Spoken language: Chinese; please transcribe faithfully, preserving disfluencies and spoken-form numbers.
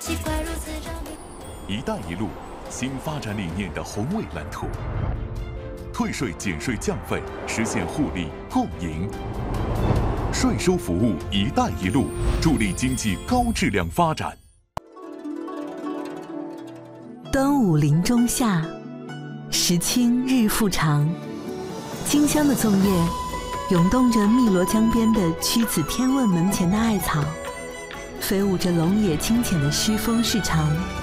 一带一路新发展理念的宏伟蓝图，退税减税降费，实现互利共赢。税收服务“一带一路”，助力经济高质量发展。 端午临中夏，时清日复长，清香的粽叶涌动着汨罗江边的屈子天问门前的艾草，飞舞着龙野清浅的诗风市场。